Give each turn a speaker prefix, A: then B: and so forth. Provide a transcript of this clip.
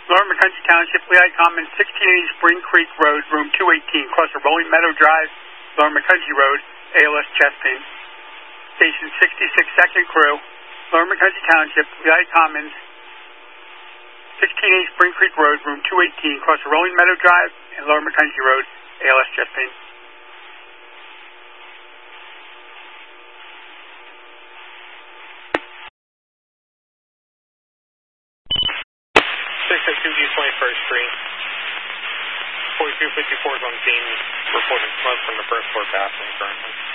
A: Lower McKenzie Township, Lehigh Commons, 1680 Spring Creek Road, room 218, across the Rolling Meadow Drive, Lower McKenzie Road, ALS chest pain. Station 66 second crew, Lower McKenzie Township, Lehigh Commons, 1680 Spring Creek Road, room 218, across the Rolling Meadow Drive and Lower McKenzie Road, ALS chest pain.
B: East 21st Street. 4254 is on scene, reporting smoke from the first floor bathroom currently.